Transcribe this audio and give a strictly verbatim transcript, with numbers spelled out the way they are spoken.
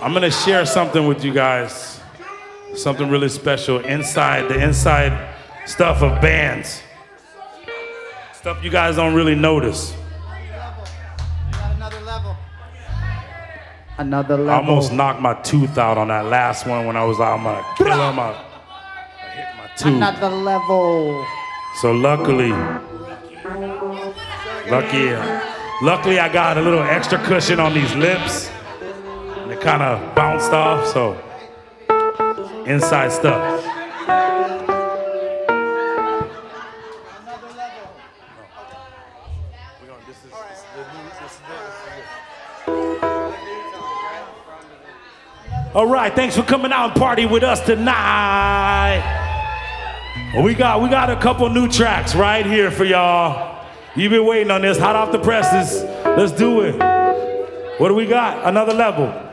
I'm gonna share something with you guys. Something really special inside, the inside stuff of bands. Stuff you guys don't really notice. Another level. Another level. I almost knocked my tooth out on that last one when I was like, I'm gonna kill him. I hit my tooth. Another level. So luckily, lucky, luckily I got a little extra cushion on these lips. And it kind of bounced off, so inside stuff. All right, thanks for coming out and party with us tonight. We got we got a couple new tracks right here for y'all. You've been waiting on this, hot off the presses. Let's do it. What do we got? Another level.